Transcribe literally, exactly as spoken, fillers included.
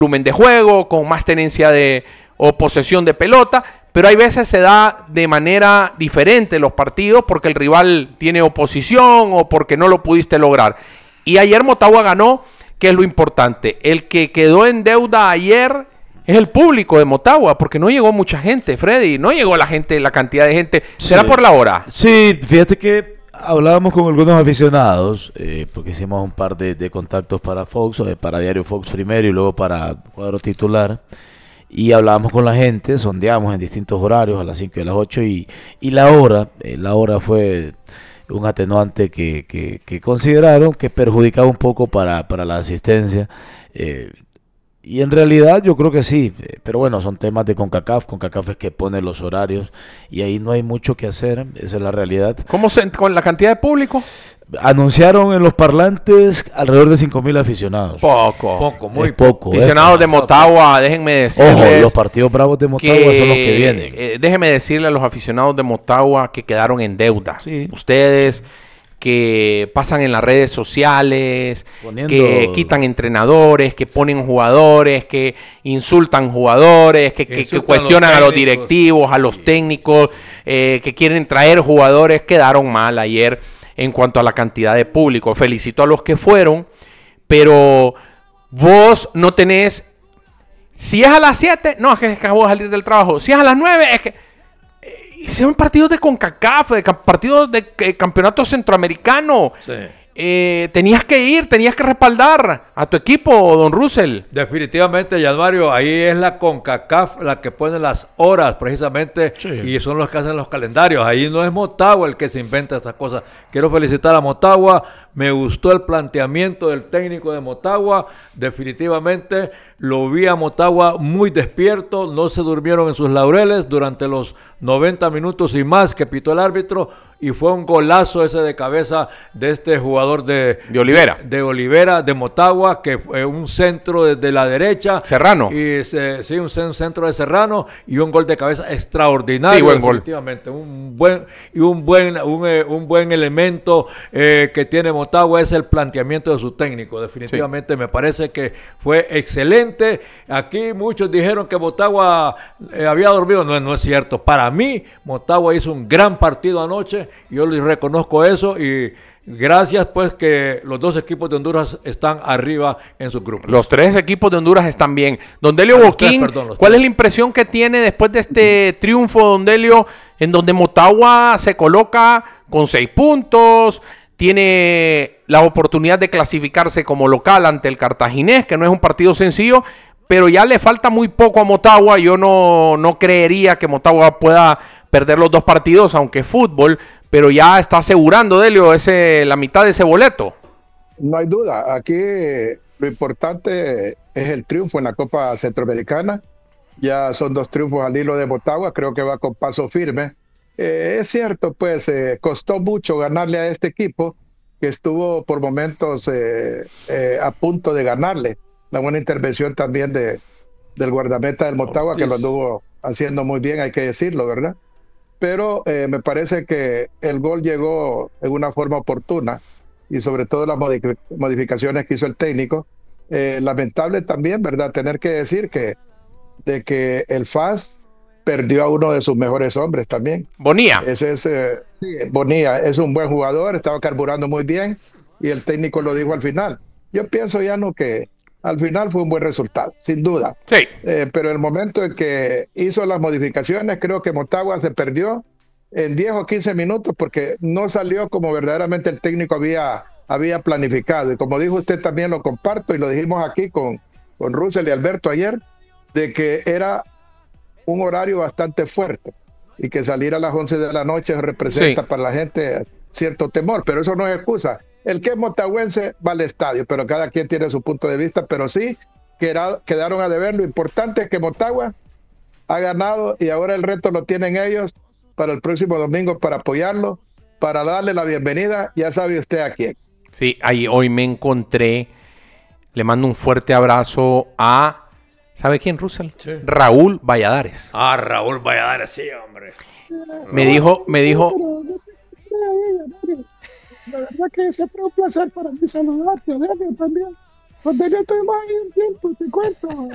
volumen de juego, con más tenencia de o posesión de pelota, pero hay veces se da de manera diferente los partidos porque el rival tiene oposición o porque no lo pudiste lograr. Y ayer Motagua ganó, que es lo importante. El que quedó en deuda ayer es el público de Motagua, porque no llegó mucha gente, Freddy, no llegó la gente, la cantidad de gente. ¿Será Sí. por la hora? Sí, fíjate que hablábamos con algunos aficionados, eh, porque hicimos un par de, de contactos para Fox, eh, para Diario Fox primero y luego para Cuadro Titular. Y hablábamos con la gente, sondeamos en distintos horarios, a las cinco y a las ocho, y, y la hora, eh, la hora fue un atenuante que, que, que consideraron que perjudicaba un poco para, para la asistencia. Eh, y en realidad yo creo que sí, eh, pero bueno, son temas de CONCACAF, CONCACAF es que pone los horarios y ahí no hay mucho que hacer, esa es la realidad. ¿Cómo se, con la cantidad de público? Anunciaron en los parlantes alrededor de cinco mil aficionados. Poco. Poco, muy Es poco. Aficionados eh. de Motagua, déjenme decirles. Ojo, los partidos bravos de Motagua que, son los que vienen. eh, déjenme decirle a los aficionados de Motagua que quedaron en deuda. Sí. Ustedes que pasan en las redes sociales, Poniendo- que quitan entrenadores, que ponen jugadores, que insultan jugadores, que, que- que Insultan cuestionan a a los los técnicos. directivos, a los técnicos, eh, que quieren traer jugadores, quedaron mal ayer en cuanto a la cantidad de público. Felicito a los que fueron, pero vos no tenés... Si es a las siete, no, es que acabo de salir del trabajo. Si es a las nueve, es que... Eh, son partidos de CONCACAF, de ca- partidos de eh, campeonato centroamericano. Sí. Eh, tenías que ir, tenías que respaldar a tu equipo, don Russell. Definitivamente, Yalmario, ahí es la CONCACAF la que pone las horas precisamente Sí. y son los que hacen los calendarios. Ahí no es Motagua el que se inventa estas cosas. Quiero felicitar a Motagua, me gustó el planteamiento del técnico de Motagua, definitivamente lo vi a Motagua muy despierto, no se durmieron en sus laureles durante los noventa minutos y más que pitó el árbitro. Y fue un golazo ese de cabeza de este jugador de, De Olivera. de, de Olivera, de Motagua, que fue un centro desde la derecha. Serrano. Y se- sí, un, cen- un centro de Serrano y un gol de cabeza extraordinario. Sí, buen gol. Definitivamente. Un buen, y un buen, un, eh, un buen elemento eh, que tiene Motagua es el planteamiento de su técnico. Definitivamente me parece que fue excelente. Aquí muchos dijeron que Motagua eh, había dormido. No, no es cierto. Para mí, Motagua hizo un gran partido anoche. Yo les reconozco eso y gracias pues que los dos equipos de Honduras están arriba en sus grupos. Los tres equipos de Honduras están bien. Don Delio Ah, los Boquín, tres, perdón, los ¿cuál tres. es la impresión que tiene después de este triunfo, don Delio, en donde Motagua se coloca con seis puntos, tiene la oportunidad de clasificarse como local ante el Cartaginés, que no es un partido sencillo, pero ya le falta muy poco a Motagua? Yo no, no creería que Motagua pueda perder los dos partidos, aunque es fútbol, pero ya está asegurando, Delio, ese, la mitad de ese boleto. No hay duda, aquí lo importante es el triunfo en la Copa Centroamericana. Ya son dos triunfos al hilo de Motagua, creo que va con paso firme. Eh, es cierto, pues eh, costó mucho ganarle a este equipo que estuvo por momentos eh, eh, a punto de ganarle. La buena intervención también de, del guardameta del Motagua, que lo anduvo haciendo muy bien, hay que decirlo, ¿verdad? Pero eh, me parece que el gol llegó en una forma oportuna y sobre todo las modific- modificaciones que hizo el técnico. Eh, lamentable también, ¿verdad? Tener que decir que de que el F A S perdió a uno de sus mejores hombres también. Bonía. Ese es, eh, sí, Bonilla es un buen jugador, estaba carburando muy bien y el técnico lo dijo al final. Yo pienso ya no que al final fue un buen resultado, sin duda. Sí. Eh, pero el momento en que hizo las modificaciones, creo que Motagua se perdió en diez o quince minutos porque no salió como verdaderamente el técnico había, había planificado. Y como dijo usted, también lo comparto y lo dijimos aquí con, con Russell y Alberto ayer, de que era un horario bastante fuerte y que salir a las once de la noche representa Sí. para la gente cierto temor, pero eso no es excusa. El que es motagüense va al estadio, pero cada quien tiene su punto de vista, pero sí queda- quedaron a deber. Lo importante es que Motagua ha ganado y ahora el reto lo tienen ellos para el próximo domingo para apoyarlo, para darle la bienvenida, ya sabe usted a quién. Sí, ahí hoy me encontré, le mando un fuerte abrazo a, ¿sabe quién, Russell? Sí. Raúl Valladares. Ah, Raúl Valladares, sí, hombre. Me dijo, me dijo, La verdad que siempre es un placer para mí saludarte, Delio, también. Con Delio tuvimos ahí un tiempo, te cuento.